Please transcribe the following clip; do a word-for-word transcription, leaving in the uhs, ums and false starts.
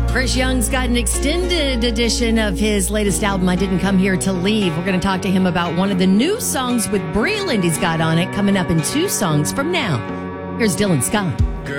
Chris Young's got an extended edition of his latest album, I Didn't Come Here to Leave. We're going to talk to him about one of the new songs with Breland he's got on it, coming up in two songs from now. Here's Dylan Scott.